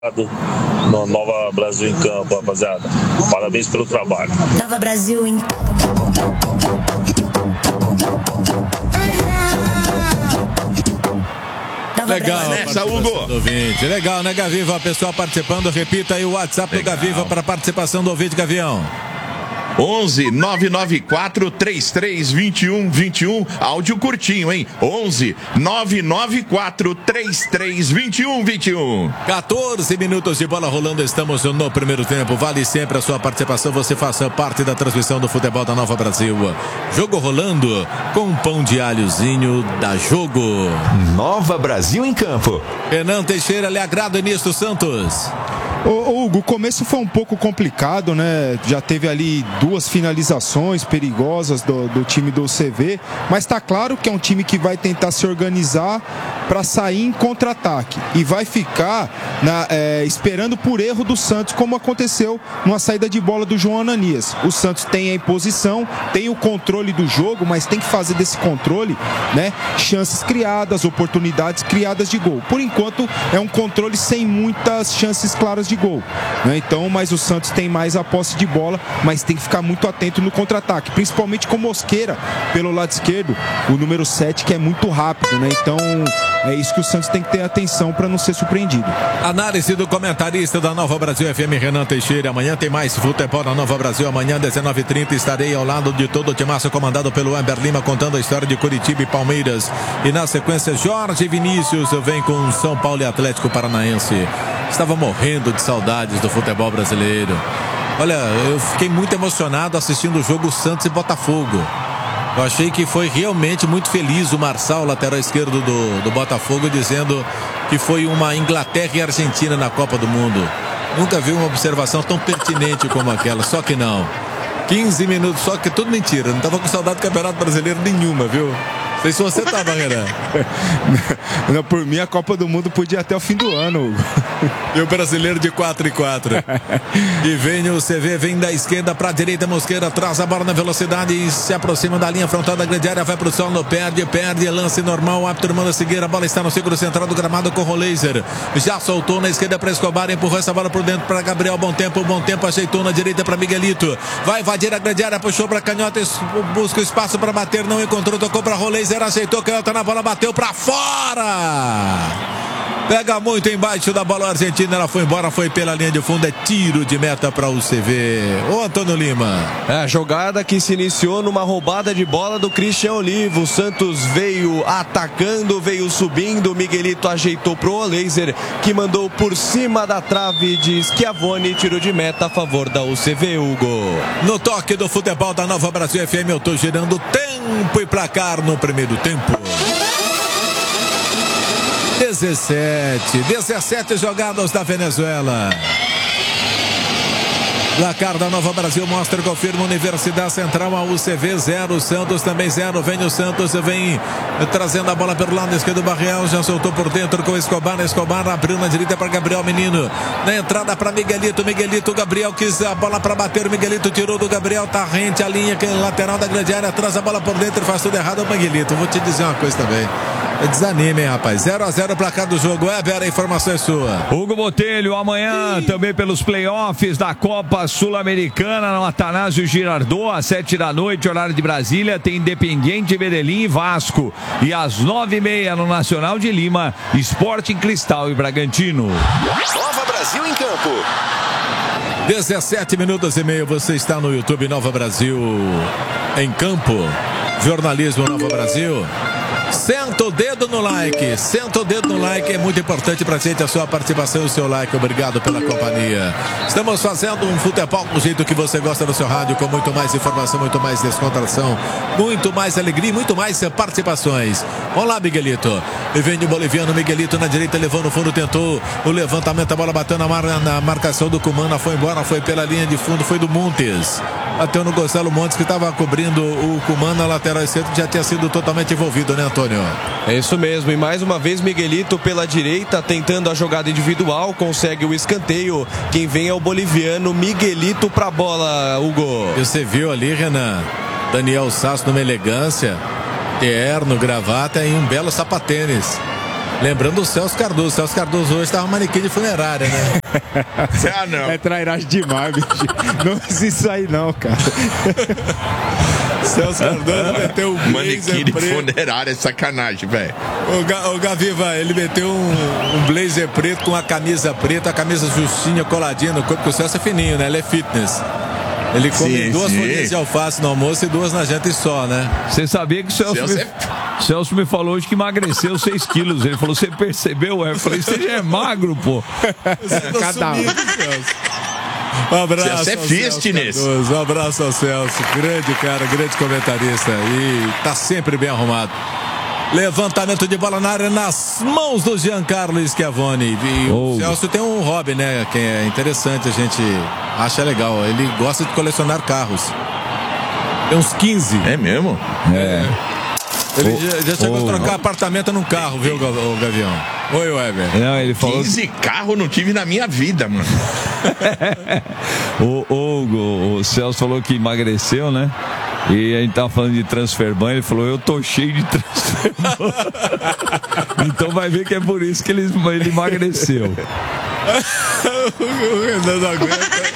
No Nova Brasil em Campo, rapaziada. Parabéns pelo trabalho. Nova Brasil em Legal, nessa, Hugo. Legal, né, Gaviva? Pessoal participando, repita aí o WhatsApp do Gaviva para participação do ouvinte, Gavião. 11 994 33 21 21. Áudio curtinho, hein? 11 994 33 21 21. 14 minutos de bola rolando. Estamos no primeiro tempo. Vale sempre a sua participação. Você faça parte da transmissão do futebol da Nova Brasil. Jogo rolando com um pão de alhozinho da Jogo. Nova Brasil em Campo. Renan Teixeira, lhe agrada o início do Santos? Ô, Hugo, o começo foi um pouco complicado, né? Já teve ali 2 finalizações perigosas do time do CV, mas tá claro que é um time que vai tentar se organizar para sair em contra-ataque e vai ficar esperando por erro do Santos, como aconteceu numa saída de bola do João Ananias. O Santos tem a imposição, tem o controle do jogo, mas tem que fazer desse controle, né, chances criadas, oportunidades criadas de gol. Por enquanto é um controle sem muitas chances claras de gol, né? Então, mas o Santos tem mais a posse de bola, mas tem que ficar muito atento no contra-ataque, principalmente com Mosqueira pelo lado esquerdo, o número 7, que é muito rápido, né? Então é isso que o Santos tem que ter atenção para não ser surpreendido. Análise do comentarista da Nova Brasil FM, Renan Teixeira. Amanhã tem mais futebol na Nova Brasil. Amanhã, 19h30, estarei ao lado de todo o timaço comandado pelo Amber Lima, contando a história de Curitiba e Palmeiras. E na sequência, Jorge Vinícius vem com São Paulo e Atlético Paranaense. Estava morrendo de saudades do futebol brasileiro. Olha, eu fiquei muito emocionado assistindo o jogo Santos e Botafogo. Eu achei que foi realmente muito feliz o Marçal, lateral esquerdo do Botafogo, dizendo que foi uma Inglaterra e Argentina na Copa do Mundo. Nunca vi uma observação tão pertinente como aquela, só que não. 15 minutos, só que tudo mentira. Não estava com saudade do Campeonato Brasileiro nenhuma, viu? Não sei se você estava, Renan. Não, por mim a Copa do Mundo podia ir até o fim do ano, Hugo. E o brasileiro de 4-4. E vem o CV, vem da esquerda para a direita, Mosqueira traz a bola na velocidade e se aproxima da linha frontal da grande área, vai pro solo, perde, lance normal, o árbitro manda seguir, a bola está no círculo central do gramado com o Roleiser. Já soltou na esquerda para Escobar, empurrou essa bola por dentro para Gabriel, bom tempo, ajeitou na direita para Miguelito, vai invadir a grande área, puxou para Canhota, busca o espaço para bater, não encontrou, tocou para Roleiser, aceitou, Canhota na bola, bateu para fora! Pega muito embaixo da bola argentina, ela foi embora, foi pela linha de fundo, é tiro de meta para o CV. Ô Antônio Lima. É a jogada que se iniciou numa roubada de bola do Christian Olivo. O Santos veio atacando, veio subindo, Miguelito ajeitou pro Olaser, que mandou por cima da trave de Schiavone, tiro de meta a favor da UCV, Hugo. No toque do futebol da Nova Brasil FM, eu tô girando tempo e placar no primeiro tempo. 17 jogadas da Venezuela. Placar da Nova Brasil mostra, confirma Universidade Central, a UCV 0, Santos também 0, vem o Santos, vem trazendo a bola pelo lado esquerdo, Barreal já soltou por dentro com Escobar abriu na direita para Gabriel Menino, na entrada para Miguelito, Gabriel quis a bola para bater, Miguelito tirou do Gabriel, tá rente a linha, que é lateral da grande área, traz a bola por dentro, faz tudo errado o Miguelito. Vou te dizer uma coisa também, desanime, hein, rapaz. 0-0 o placar do jogo. Vera, a informação é sua. Hugo Botelho, amanhã também pelos playoffs da Copa Sul-Americana no Atanásio Girardot, às 7 da noite, horário de Brasília, tem Independiente, Medellín e Vasco. E às 9h30 no Nacional de Lima, Sporting Cristal e Bragantino. Nova Brasil em Campo. 17 minutos e meio, você está no YouTube Nova Brasil em Campo. Jornalismo Nova Brasil. Senta o dedo no like, é muito importante pra gente a sua participação e o seu like, obrigado pela companhia. Estamos fazendo um futebol do jeito que você gosta no seu rádio, com muito mais informação, muito mais descontração, muito mais alegria, muito mais participações. Olá, Miguelito, e vem o boliviano, Miguelito na direita, levou no fundo, tentou o levantamento, a bola bateu na marcação do Cumana, foi embora, foi pela linha de fundo, foi do Montes. Bateu no Gonçalo Montes, que estava cobrindo o Cumana na lateral esquerda, já tinha sido totalmente envolvido, né, Antônio? É isso mesmo, e mais uma vez Miguelito pela direita, tentando a jogada individual, consegue o escanteio. Quem vem é o boliviano Miguelito pra bola, Hugo. E você viu ali, Renan, Daniel Sasso numa elegância, terno, gravata e um belo sapatênis. Lembrando o Celso Cardoso. O Celso Cardoso hoje estava manequim de funerária, né? Não. É trairagem demais, bicho. Não existe isso aí não, cara. Celso Cardoso meteu um Manequim de funerária é sacanagem, velho. O Gaviva, ele meteu um blazer preto com a camisa preta, a camisa justinha, coladinha no corpo, porque o Celso é fininho, né? Ele é fitness. Ele come duas folhinhas de alface no almoço e duas na janta e só, né? Você sabia que o Celso me falou hoje que emagreceu 6 quilos. Ele falou, você percebeu? Eu falei, você já é magro, pô. Cada um. Um abraço. Celso é fitness. Um abraço ao Celso. Grande cara, grande comentarista. E tá sempre bem arrumado. Levantamento de bola na área nas mãos do Giancarlo Schiavoni. E o Celso tem um hobby, né? Que é interessante, a gente acha legal. Ele gosta de colecionar carros. Tem uns 15. É mesmo? É. Ele já chegou a trocar apartamento num carro, viu, o Gavião? Oi, Weber. Não, ele falou 15 carros não tive na minha vida, mano. O Celso falou que emagreceu, né? E a gente tava falando de transferban, ele falou, eu tô cheio de transferban. Então vai ver que é por isso que ele emagreceu. O Renan não aguenta.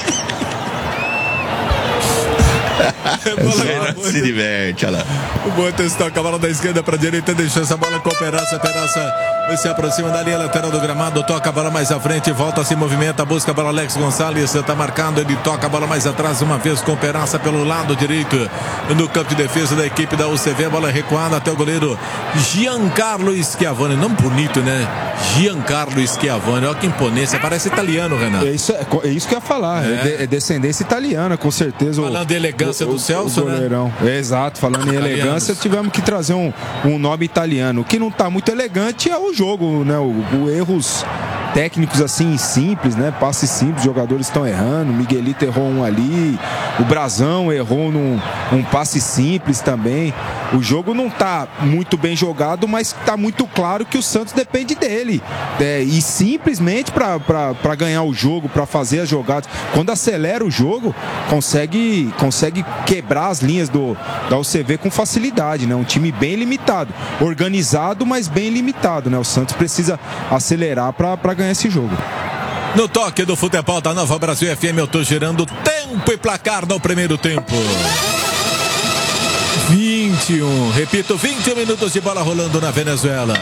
Se diverte, olha lá. O Botas toca a bola da esquerda para a direita, deixou essa bola com o Perança se aproxima da linha lateral do gramado, toca a bola mais à frente, volta, se movimenta, busca a bola Alex Gonçalves, está marcando, ele toca a bola mais atrás, uma vez com o Perança pelo lado direito, no campo de defesa da equipe da UCV, a bola recuada até o goleiro Giancarlo Schiavoni, nome bonito, né? Giancarlo Schiavoni, olha que imponência, parece italiano, Renan. É isso que eu ia falar, é descendência italiana, com certeza. Falando de elegância do Celso, goleirão, né? Exato, falando em elegância, tivemos que trazer um nome italiano. O que não está muito elegante é o jogo, né? O erros técnicos assim simples, né? Passes simples, jogadores estão errando. Miguelito errou um ali, o Brazão errou um passe simples também. O jogo não está muito bem jogado, mas está muito claro que o Santos depende dele. E simplesmente para ganhar o jogo, para fazer as jogadas, quando acelera o jogo, consegue quebrar as linhas da UCV com facilidade, né? Um time bem limitado, organizado, mas bem limitado, né? O Santos precisa acelerar para ganhar esse jogo. No toque do futebol da Nova Brasil FM, eu tô girando tempo e placar no primeiro tempo. 21, repito, 21 minutos de bola rolando na Venezuela.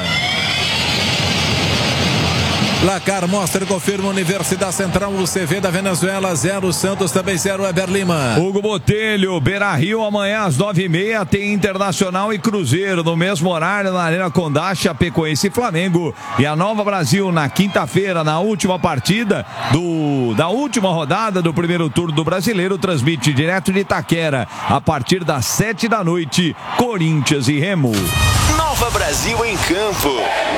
Placar mostra e confirma Universidade Central, UCV da Venezuela 0, Santos também 0, Weber Lima. Hugo Botelho, Beira-Rio, amanhã às 9h30 tem Internacional e Cruzeiro, no mesmo horário na Arena Condá, Chapecoense e Flamengo. E a Nova Brasil na quinta-feira, na última partida da última rodada do primeiro turno do Brasileiro, transmite direto de Itaquera, a partir das 7 da noite, Corinthians e Remo. Nova Brasil em campo.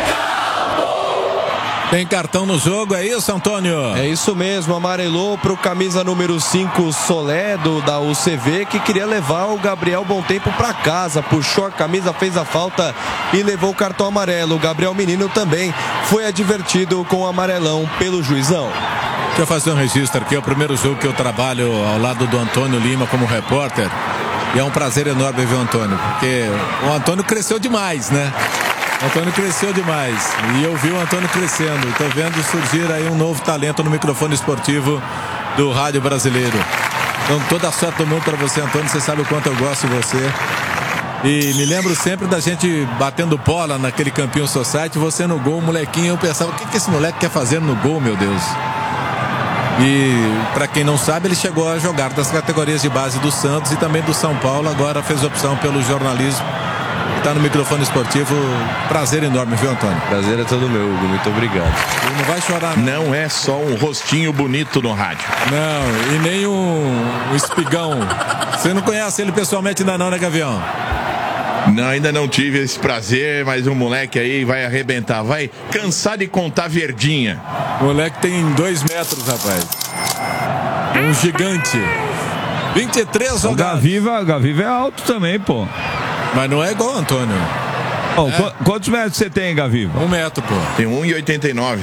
Tem cartão no jogo, é isso, Antônio? É isso mesmo, amarelou pro camisa número 5, Solé, da UCV, que queria levar o Gabriel Bom Tempo para casa. Puxou a camisa, fez a falta e levou o cartão amarelo. O Gabriel Menino também foi advertido com o amarelão pelo juizão. Deixa eu fazer um registro aqui, é o primeiro jogo que eu trabalho ao lado do Antônio Lima como repórter. E é um prazer enorme ver o Antônio, porque o Antônio cresceu demais, né? O Antônio cresceu demais e eu vi o Antônio crescendo. Estou vendo surgir aí um novo talento no microfone esportivo do Rádio Brasileiro. Então toda a sorte do mundo para você, Antônio. Você sabe o quanto eu gosto de você. E me lembro sempre da gente batendo bola naquele Campinho Society, você no gol, molequinho. Eu pensava, o que esse moleque quer fazer no gol, meu Deus? E para quem não sabe, ele chegou a jogar das categorias de base do Santos e também do São Paulo. Agora fez opção pelo jornalismo. Está no microfone esportivo. Prazer enorme, viu, Antônio? Prazer é todo meu, Hugo. Muito obrigado. E não vai chorar, não. Não é só um rostinho bonito no rádio. Não, e nem um espigão. Você não conhece ele pessoalmente ainda não, né, Gavião? Não, ainda não tive esse prazer, mas o moleque aí vai arrebentar. Vai cansar de contar verdinha. O moleque tem 2 metros, rapaz. Um gigante. 23 jogadas. O Gaviva é alto também, pô. Mas não é igual o Antônio. Quantos metros você tem, Gaviva? 1 metro, pô. Tem 1,89.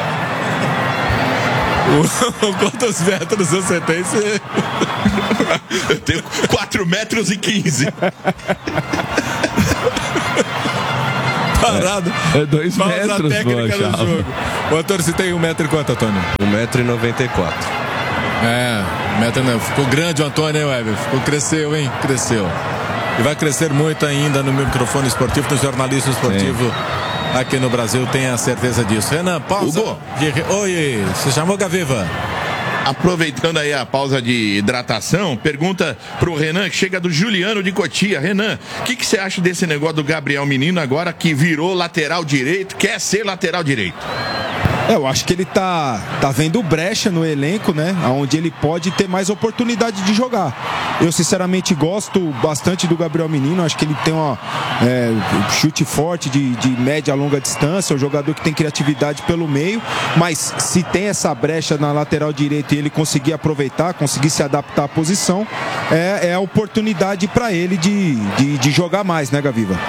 Quantos metros você tem? Eu tenho 4,15 metros. Parado. É 2 metros, técnica do jogo. O Antônio, você tem 1 metro e quanto, Antônio? 1,94 m. Ficou grande o Antônio, hein, Weber? Cresceu, hein? Cresceu. E vai crescer muito ainda no microfone esportivo, no jornalismo esportivo aqui no Brasil, tenha certeza disso. Renan, pausa. Hugo. Oi, você chamou Gaviva? Aproveitando aí a pausa de hidratação, pergunta pro Renan, que chega do Juliano de Cotia. Renan, o que você acha desse negócio do Gabriel Menino agora que virou lateral direito, quer ser lateral direito? Eu acho que ele tá vendo brecha no elenco, né? Onde ele pode ter mais oportunidade de jogar. Eu, sinceramente, gosto bastante do Gabriel Menino. Acho que ele tem um chute forte de média a longa distância. É um jogador que tem criatividade pelo meio. Mas se tem essa brecha na lateral direita e ele conseguir aproveitar, conseguir se adaptar à posição, é a oportunidade para ele de jogar mais, né, Gaviva?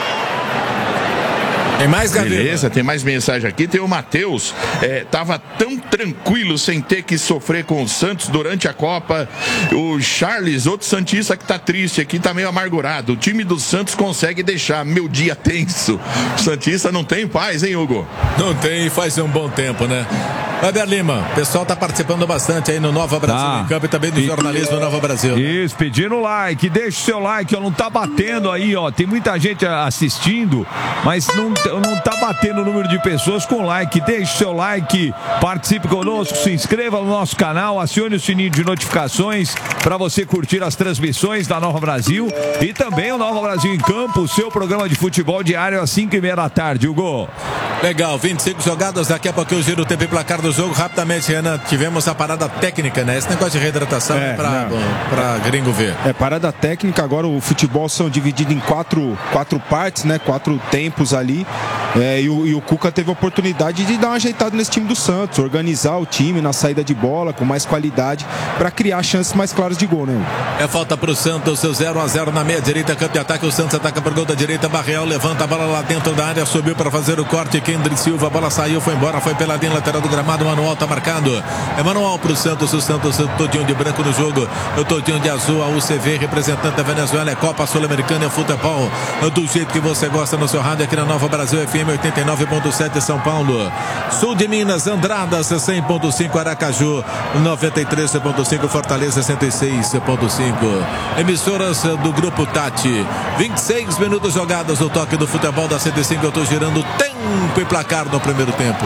Tem mais, Gabriel? Beleza, tem mais mensagem aqui. Tem o Matheus, tava tão tranquilo sem ter que sofrer com o Santos durante a Copa. O Charles, outro santista que tá triste aqui, tá meio amargurado. O time do Santos consegue deixar meu dia tenso. O santista não tem paz, hein, Hugo? Não tem, faz um bom tempo, né? Weber Lima, o pessoal tá participando bastante aí no Nova Brasil em Campo e também no jornalismo Nova Brasil. Isso, pedindo like, deixa o seu like, ó, não tá batendo aí, ó, tem muita gente assistindo, mas não tá batendo o número de pessoas com like. Deixe o seu like, participe conosco, se inscreva no nosso canal, acione o sininho de notificações para você curtir as transmissões da Nova Brasil e também o Nova Brasil em Campo, o seu programa de futebol diário às 5h30 da tarde, Hugo. Legal, 25 jogadas, daqui a pouco eu giro o tempo e placar do jogo. Rapidamente, Renan, tivemos a parada técnica, né? Esse negócio de reidratação pra gringo ver. Parada técnica, agora o futebol são divididos em quatro partes, né? 4 tempos ali. E o Cuca teve a oportunidade de dar uma ajeitada nesse time do Santos, organizar o time na saída de bola com mais qualidade para criar chances mais claras de gol, né? É falta pro Santos, seu 0-0 na meia direita, campo de ataque. O Santos ataca pro gol da direita. Barreal levanta a bola lá dentro da área, subiu para fazer o corte. Kendrick Silva, a bola saiu, foi embora, foi pela linha lateral do gramado. Manual tá marcado. É manual pro Santos. O Santos todinho de branco no jogo, o todinho de azul. A UCV, representante da Venezuela, é Copa Sul-Americana, é futebol do jeito que você gosta no seu rádio aqui na Nova Brasil FM 89.7 São Paulo, sul de Minas, Andradas 100.5, Aracaju 93.5, Fortaleza 106.5, emissoras do Grupo Tati. 26 minutos jogados no toque do futebol da 105. Eu tô girando tempo e placar no primeiro tempo.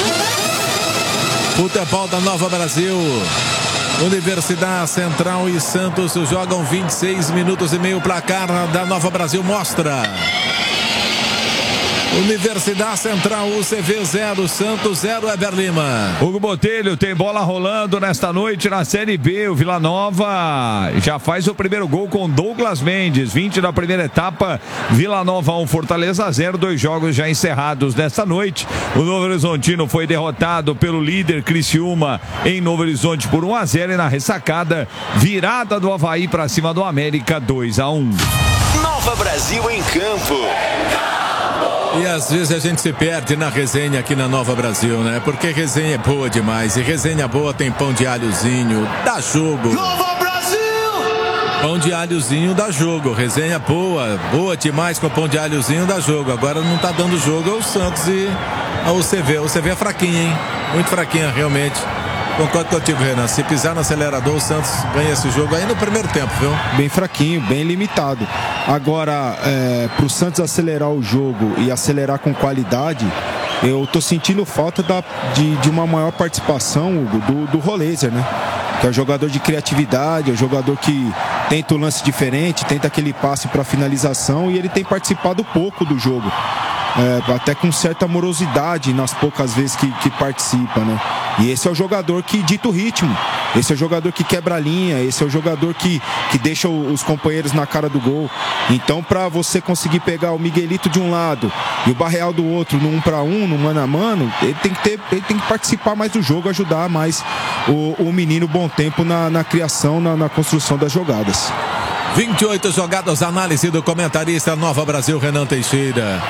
Futebol da Nova Brasil. Universidade Central e Santos jogam 26 minutos e meio. Placar da Nova Brasil mostra: Universidade Central, UCV 0, Santos 0, Weber Lima. Hugo Botelho, tem bola rolando nesta noite na Série B. O Vila Nova já faz o primeiro gol com Douglas Mendes, 20 da primeira etapa. Vila Nova 1, Fortaleza 0, 2 jogos já encerrados nesta noite. O Novo Horizontino foi derrotado pelo líder Criciúma em Novo Horizonte por 1-0 e na ressacada, virada do Avaí para cima do América 2-1. Nova Brasil em Campo. E às vezes a gente se perde na resenha aqui na Nova Brasil, né? Porque resenha é boa demais. E resenha boa tem pão de alhozinho, dá jogo. Nova Brasil! Pão de alhozinho dá jogo. Resenha boa demais com pão de alhozinho dá jogo. Agora não tá dando jogo é o Santos e a UCV. A UCV é fraquinha, hein? Muito fraquinha, realmente. Concordo contigo, Renan. Se pisar no acelerador, o Santos ganha esse jogo aí no primeiro tempo, viu? Bem fraquinho, bem limitado. Agora, pro Santos acelerar o jogo e acelerar com qualidade, eu tô sentindo falta de uma maior participação, Hugo, do Roleiser, né? Que é um jogador de criatividade, é um jogador que tenta o lance diferente, tenta aquele passe para finalização, e ele tem participado pouco do jogo. Até com certa morosidade nas poucas vezes que participa, né? E esse é o jogador que dita o ritmo, esse é o jogador que quebra a linha, esse é o jogador que deixa os companheiros na cara do gol. Então, para você conseguir pegar o Miguelito de um lado e o Barreal do outro no 1 para 1, no mano a mano, ele tem que participar mais do jogo, ajudar mais o menino Bom Tempo na criação, na construção das jogadas. 28 jogadas, análise do comentarista Nova Brasil, Renan Teixeira.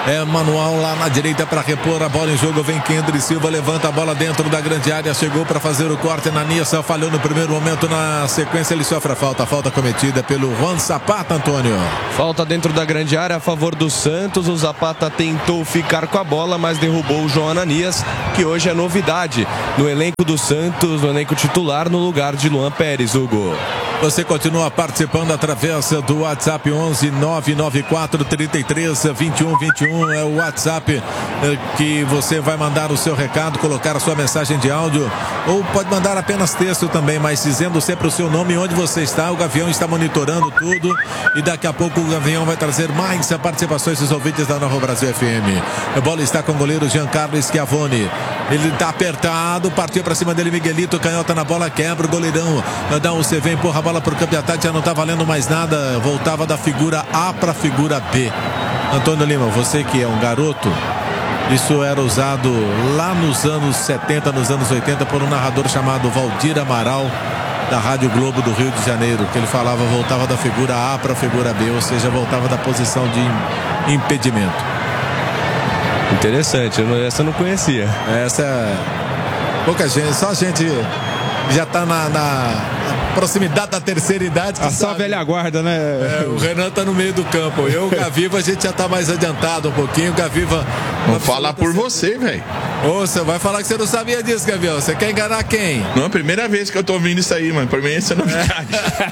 É manual lá na direita para repor a bola em jogo. Vem Kendry Silva, levanta a bola dentro da grande área. Chegou para fazer o corte na Nissa. Falhou no primeiro momento. Na sequência ele sofre a falta. Falta cometida pelo Juan Zapata, Antônio. Falta dentro da grande área a favor do Santos. O Zapata tentou ficar com a bola, mas derrubou o João Ananias, que hoje é novidade no elenco do Santos, no elenco titular, no lugar de Luan Pérez, Hugo. Você continua participando através do WhatsApp 11 994 33 21 21. É o WhatsApp que você vai mandar o seu recado, colocar a sua mensagem de áudio, ou pode mandar apenas texto também, mas dizendo sempre o seu nome e onde você está. O Gavião está monitorando tudo e daqui a pouco o Gavião vai trazer mais participações dos ouvintes da Nova Brasil FM. A bola está com o goleiro Giancarlo Schiavoni. Ele está apertado, partiu para cima dele Miguelito, canhota na bola, quebra o goleirão da UCV, empurra a bola para o campo de ataque, já não está valendo mais nada, voltava da figura A para a figura B. Antônio Lima, você que é um garoto, isso era usado lá nos anos 70, nos anos 80 por um narrador chamado Valdir Amaral, da Rádio Globo do Rio de Janeiro, que ele falava, voltava da figura A para a figura B, ou seja, voltava da posição de impedimento. Interessante, essa eu não conhecia. Essa é pouca gente, só a gente já está na proximidade da terceira idade. A só velha guarda, né? O Renan tá no meio do campo. Eu, o Gaviva, a gente já tá mais adiantado um pouquinho. O Gaviva. Vou falar por você, velho. Ô, você vai falar que você não sabia disso, Gavião. Você quer enganar quem? Não, é a primeira vez que eu tô ouvindo isso aí, mano. Pra mim isso é novidade.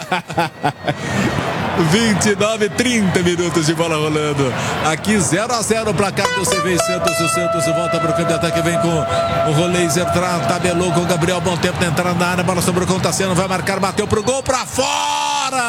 29, 30 minutos de bola rolando. Aqui 0-0 o placar do CV Santos. O Santos volta para o campo de ataque. Vem com o Roleiser, tabelou com o Gabriel. Bom tempo na entrada na área. Bola sobre o Contaciano. Vai marcar, bateu pro gol, para fora.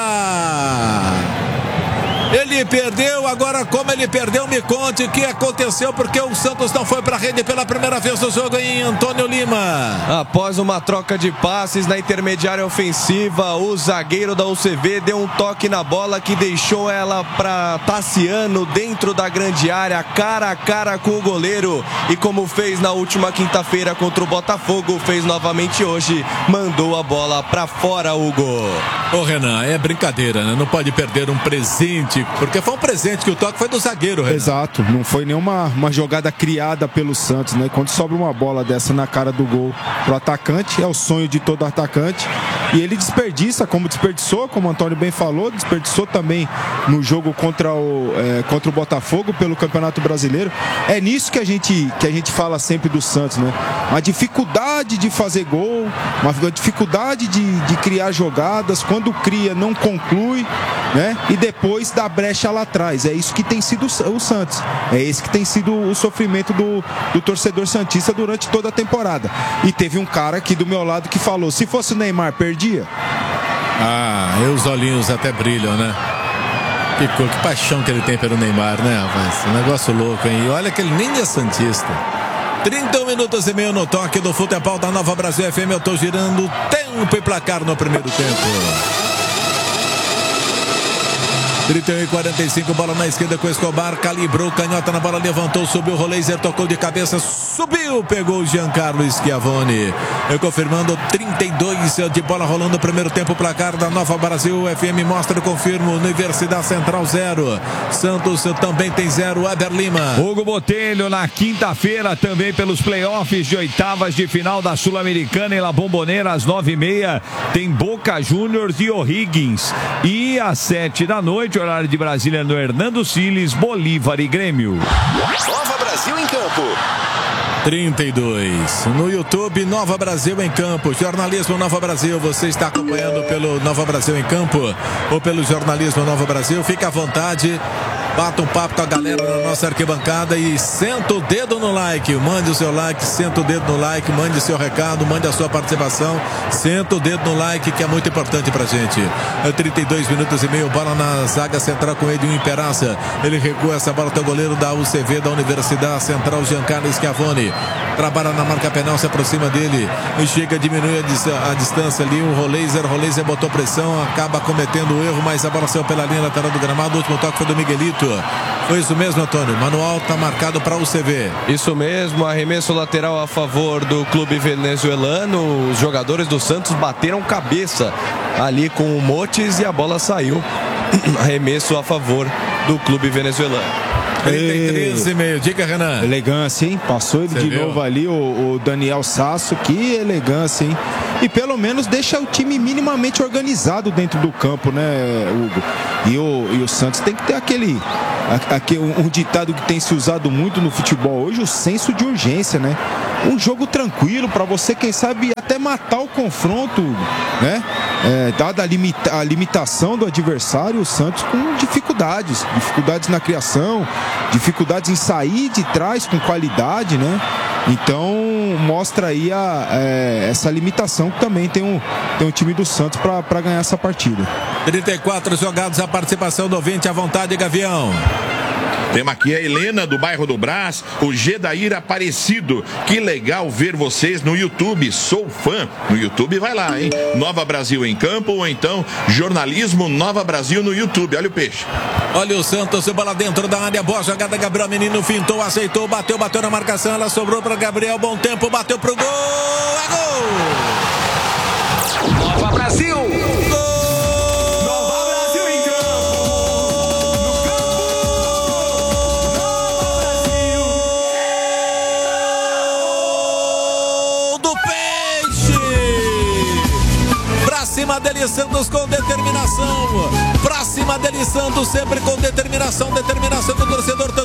Ele perdeu, agora como ele perdeu, me conte o que aconteceu, porque o Santos não foi para a rede pela primeira vez no jogo em Antônio Lima. Após uma troca de passes na intermediária ofensiva, o zagueiro da UCV deu um toque na bola que deixou ela para Tassiano dentro da grande área, cara a cara com o goleiro, e como fez na última quinta-feira contra o Botafogo, fez novamente hoje, mandou a bola para fora, Hugo. Ô Renan, é brincadeira, né? Não pode perder um presente, porque foi um presente que o toque foi do zagueiro, Renan. Exato, não foi nenhuma jogada criada pelo Santos, né? Quando sobra uma bola dessa na cara do gol pro atacante, é o sonho de todo atacante, e ele desperdiça, como desperdiçou, como o Antônio bem falou, desperdiçou também no jogo contra o Botafogo pelo Campeonato Brasileiro. É nisso que a gente fala sempre do Santos, né? Uma dificuldade de fazer gol, uma dificuldade de criar jogadas, quando cria não conclui, né? E depois dá brecha lá atrás. É isso que tem sido o Santos, é esse que tem sido o sofrimento do torcedor santista durante toda a temporada. E teve um cara aqui do meu lado que falou, se fosse o Neymar, perdia? Ah, e os olhinhos até brilham, né? Que paixão que ele tem pelo Neymar, né, rapaz? Um negócio louco, hein? E olha que ele nem é santista. 31 minutos e meio no toque do futebol da Nova Brasil FM. Eu tô girando tempo e placar no primeiro tempo. 31:45, bola na esquerda com o Escobar, calibrou, canhota na bola, levantou, subiu, o Roleiser tocou de cabeça, subiu, pegou o Giancarlo Schiavoni. Eu confirmando 32 de bola rolando no primeiro tempo, placar da Nova Brasil FM mostra, confirmo, Universidade Central 0, Santos também tem 0, Eber Lima. Hugo Botelho na quinta-feira também pelos playoffs de oitavas de final da Sul-Americana em La Bombonera às 9h30 tem Boca Juniors e O'Higgins, e às 7 da noite horário de Brasília no Hernando Siles, Bolívar e Grêmio. Nova Brasil em campo. 32. No YouTube, Nova Brasil em Campo. Jornalismo Nova Brasil. Você está acompanhando pelo Nova Brasil em Campo ou pelo Jornalismo Nova Brasil? Fica à vontade. Bata um papo com a galera na nossa arquibancada e senta o dedo no like. Mande o seu like, senta o dedo no like, mande seu recado, mande a sua participação. Senta o dedo no like, que é muito importante pra gente. 32 minutos e meio, bola na zaga central com Edinho Peraça. Ele recua essa bola até o goleiro da UCV da Universidade Central, Giancarlo Schiavoni. Trabalha na marca penal, se aproxima dele. Chega, diminui a distância ali. O Roleiser botou pressão, acaba cometendo o erro, mas a bola saiu pela linha lateral do gramado. O último toque foi do Miguelito. Foi isso mesmo, Antônio? Manual está marcado para o UCV. Isso mesmo, arremesso lateral a favor do clube venezuelano. Os jogadores do Santos bateram cabeça ali com o Motes e a bola saiu. Arremesso a favor do clube venezuelano. 33,5. Diga, Renan. Elegância, hein? Passou ele de novo ali, o Daniel Sasso. Que elegância, hein? E pelo menos deixa o time minimamente organizado dentro do campo, né, Hugo? E o Santos tem que ter um ditado que tem se usado muito no futebol hoje, o senso de urgência, né? Um jogo tranquilo para você, quem sabe, até matar o confronto, né? Dada a limitação do adversário, o Santos com dificuldades na criação, dificuldades em sair de trás com qualidade, né? Então mostra aí essa limitação que também tem um time do Santos para ganhar essa partida. 34 jogados, a participação do ouvinte à vontade, Gavião. Temos aqui a Helena do bairro do Brás, o Gedair Aparecido. Que legal ver vocês no YouTube. Sou fã. No YouTube vai lá, hein? Nova Brasil em Campo ou então Jornalismo Nova Brasil no YouTube. Olha o peixe. Olha o Santos, bola dentro da área, boa jogada, Gabriel Menino fintou, aceitou, bateu na marcação, ela sobrou para Gabriel, bom tempo, bateu pro gol, é gol! Nova Brasil! Cima dele, Santos com determinação. Pra cima dele, Santos sempre com determinação. Determinação do torcedor